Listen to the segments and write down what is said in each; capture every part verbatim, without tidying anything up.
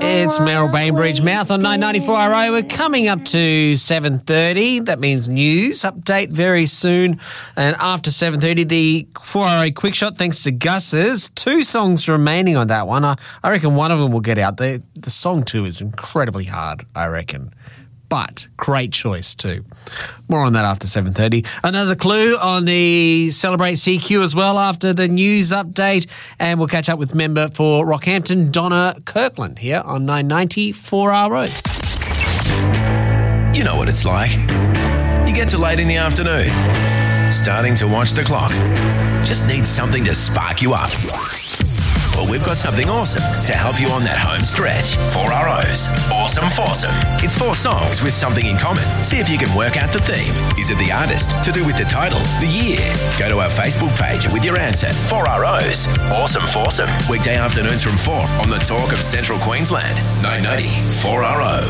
It's Meryl Bainbridge, Mouth on nine ninety-four R O. We're coming up to seven thirty. That means news update very soon. And after seven thirty, the four R O quick shot, thanks to Gus's. Two songs remaining on that one. I, I reckon one of them will get out. The, the song two is incredibly hard, I reckon. But great choice too. More on that after seven thirty. Another clue on the Celebrate C Q as well after the news update. And we'll catch up with member for Rockhampton, Donna Kirkland, here on nine ninety-four R O. You know what it's like. You get to late in the afternoon, starting to watch the clock. Just need something to spark you up. Well, we've got something awesome to help you on that home stretch. four R O's Awesome Foursome. It's four songs with something in common. See if you can work out the theme. Is it the artist? To do with the title? The year? Go to our Facebook page with your answer. four R O's Awesome Foursome. Weekday afternoons from four on the Talk of Central Queensland. nine ninety four R O.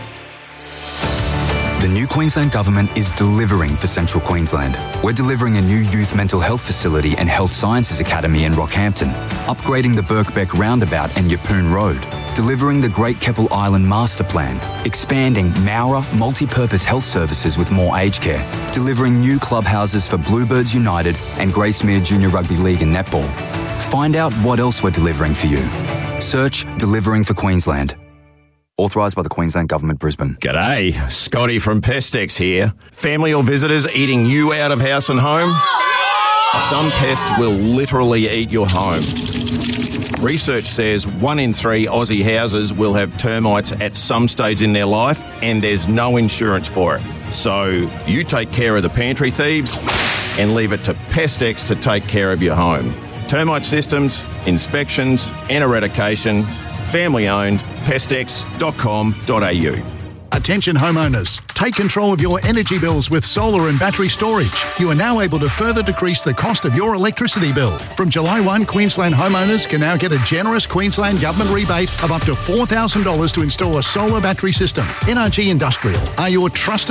The new Queensland Government is delivering for Central Queensland. We're delivering a new youth mental health facility and health sciences academy in Rockhampton, upgrading the Birkbeck Roundabout and Yeppoon Road, delivering the Great Keppel Island Master Plan, expanding Mowra multi-purpose health services with more aged care, delivering new clubhouses for Bluebirds United and Gracemere Junior Rugby League and Netball. Find out what else we're delivering for you. Search Delivering for Queensland. Authorised by the Queensland Government, Brisbane. G'day, Scotty from Pestex here. Family or visitors eating you out of house and home? Some pests will literally eat your home. Research says one in three Aussie houses will have termites at some stage in their life, and there's no insurance for it. So you take care of the pantry thieves and leave it to Pestex to take care of your home. Termite systems, inspections and eradication, family owned, pestex dot com dot a u. Attention homeowners, take control of your energy bills with solar and battery storage. You are now able to further decrease the cost of your electricity bill. From July first, Queensland homeowners can now get a generous Queensland Government rebate of up to four thousand dollars to install a solar battery system. N R G Industrial are your trusted